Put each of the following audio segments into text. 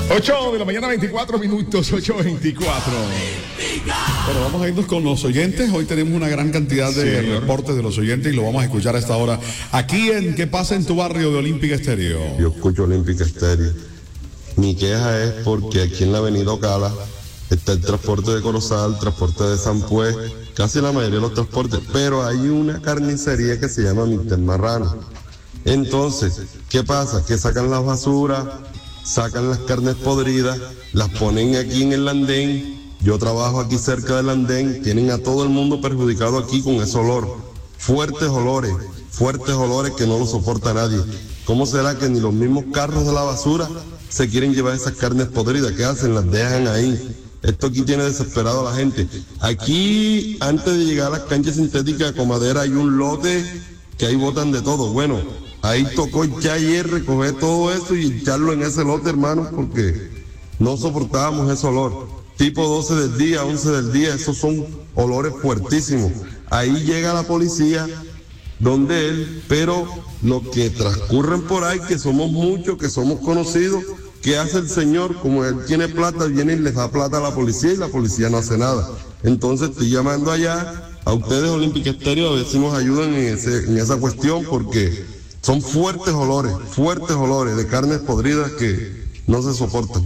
8 de la mañana, 24 minutos, 8:24. Bueno, vamos a irnos con los oyentes. Hoy tenemos una gran cantidad de reportes de los oyentes y lo vamos a escuchar a esta hora. Aquí en ¿Qué pasa en tu barrio de Olímpica Estéreo? Yo escucho Olímpica Estéreo. Mi queja es porque aquí en la avenida Ocala está el transporte de Corozal, el transporte de San Pues, casi la mayoría de los transportes, pero hay una carnicería que se llama Mr. Marrano. Entonces, ¿qué pasa? Que sacan las basuras, sacan las carnes podridas, las ponen aquí en el andén. Yo trabajo aquí cerca del andén, tienen a todo el mundo perjudicado aquí con ese olor. Fuertes olores que no lo soporta nadie. ¿Cómo será que ni los mismos carros de la basura se quieren llevar esas carnes podridas? ¿Qué hacen? Las dejan ahí. Esto aquí tiene desesperado a la gente. Aquí, antes de llegar a las canchas sintéticas de Comadera, hay un lote que ahí botan de todo. Bueno, ahí tocó ya ayer recoger todo eso y echarlo en ese lote, hermano, porque no soportábamos ese olor. Tipo 12 del día, 11 del día, esos son olores fuertísimos. Ahí llega la policía, donde él, pero los que transcurren por ahí, que somos muchos, que somos conocidos, ¿qué hace el señor? Como él tiene plata, viene y les da plata a la policía y la policía no hace nada. Entonces estoy llamando allá a ustedes, Olímpica Estéreo, a ver si nos ayudan en esa cuestión, porque son fuertes olores de carnes podridas que no se soportan.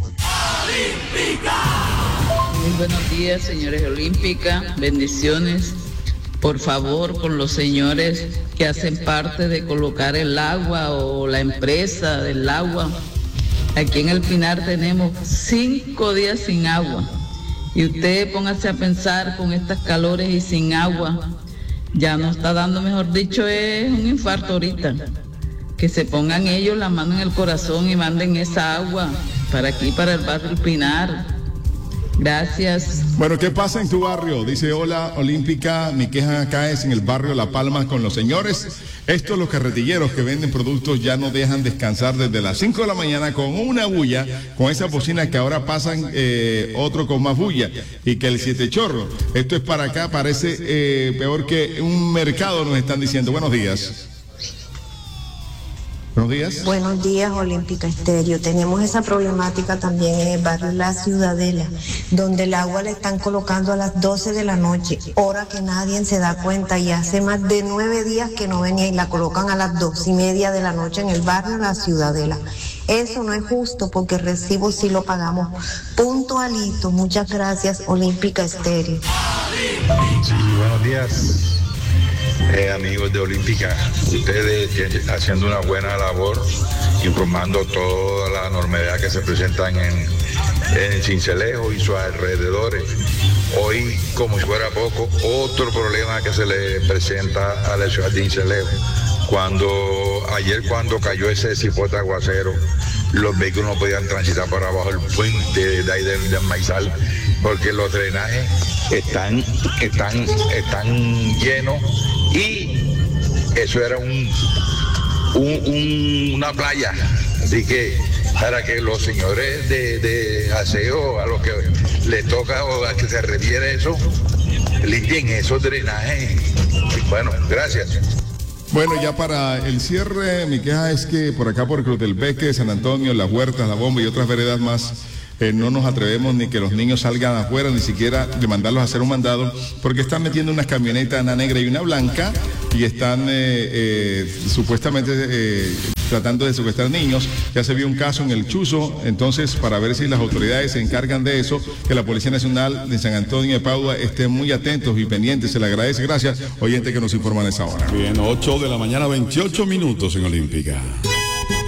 Muy buenos días, señores Olímpica, bendiciones. Por favor, con los señores que hacen parte de colocar el agua o la empresa del agua. Aquí en El Pinar tenemos 5 días sin agua. Y usted póngase a pensar con estas calores y sin agua. Ya nos está dando, mejor dicho, es un infarto ahorita. Que se pongan ellos la mano en el corazón y manden esa agua para aquí, para el barrio El Pinar. Gracias. Bueno, ¿qué pasa en tu barrio? Dice, hola, Olímpica, mi queja acá es en el barrio La Palma con los señores. Estos, los carretilleros que venden productos ya no dejan descansar desde las 5 de la mañana con una bulla, con esa bocina que ahora pasan otro con más bulla, y que el 7 chorro. Esto es para acá, parece peor que un mercado, nos están diciendo. Buenos días. Buenos días. Buenos días, Olímpica Estéreo. Tenemos esa problemática también en el barrio La Ciudadela, donde el agua la están colocando a las 12 de la noche, hora que nadie se da cuenta, y hace más de 9 días que no venía y la colocan a las 2:30 de la noche en el barrio La Ciudadela. Eso no es justo, porque el recibo sí lo pagamos puntualito. Muchas gracias, Olímpica Estéreo. Sí, buenos días. Amigos de Olímpica, ustedes haciendo una buena labor, informando toda la normalidad que se presentan en Sincelejo y sus alrededores. Hoy, como si fuera poco, otro problema que se le presenta a la ciudad de Sincelejo. Ayer cuando cayó ese cipote aguacero, los vehículos no podían transitar por abajo el puente de ahí del Maizal, porque los drenajes están llenos, y eso era una playa. Así que para que los señores de aseo, a los que les toca o a que se refiere eso, limpien esos drenajes. Bueno, gracias. Bueno, ya para el cierre, mi queja es que por acá, por Cruz del Beque, San Antonio, Las Huertas, La Bomba y otras veredas más, no nos atrevemos ni que los niños salgan afuera, ni siquiera de mandarlos a hacer un mandado, porque están metiendo unas camionetas, una negra y una blanca, y están supuestamente tratando de secuestrar niños. Ya se vio un caso en el Chuzo, entonces para ver si las autoridades se encargan de eso, que la Policía Nacional de San Antonio de Padua estén muy atentos y pendientes. Se le agradece. Gracias, oyente, que nos informan a esa hora. Bien, 8 de la mañana, 28 minutos en Olímpica.